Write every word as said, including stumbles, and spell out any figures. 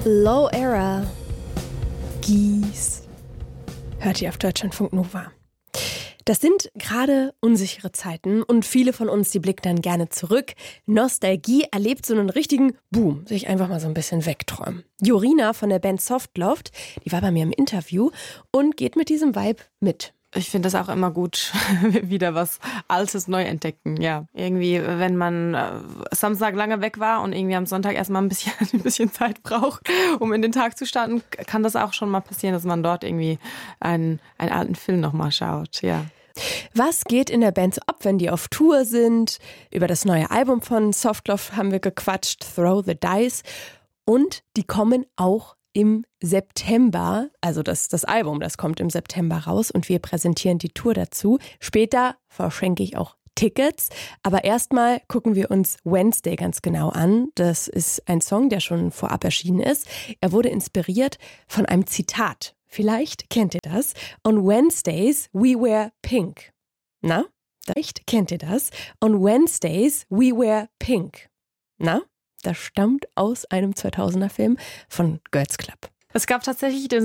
Low Era. Gies. Hört ihr auf Deutschlandfunk Nova. Das sind gerade unsichere Zeiten und viele von uns, die blicken dann gerne zurück. Nostalgie erlebt so einen richtigen Boom, sich einfach mal so ein bisschen wegträumen. Jorina von der Band Softloft, die war bei mir im Interview und geht mit diesem Vibe mit. Ich finde das auch immer gut, wieder was Altes neu entdecken. Ja, irgendwie, wenn man äh, Samstag lange weg war und irgendwie am Sonntag erstmal ein bisschen, ein bisschen Zeit braucht, um in den Tag zu starten, kann das auch schon mal passieren, dass man dort irgendwie einen, einen alten Film nochmal schaut. Ja. Was geht in der Band so ab, wenn die auf Tour sind? Über das neue Album von Softloft haben wir gequatscht, Throw the Dice. Und die kommen auch im September, also das, das Album, das kommt im September raus und wir präsentieren die Tour dazu. Später verschenke ich auch Tickets, aber erstmal gucken wir uns Wednesday ganz genau an. Das ist ein Song, der schon vorab erschienen ist. Er wurde inspiriert von einem Zitat. Vielleicht kennt ihr das. On Wednesdays we wear pink. Na, vielleicht kennt ihr das. On Wednesdays we wear pink. Na? Das stammt aus einem zweitausender Film von Girls Club. Es gab tatsächlich den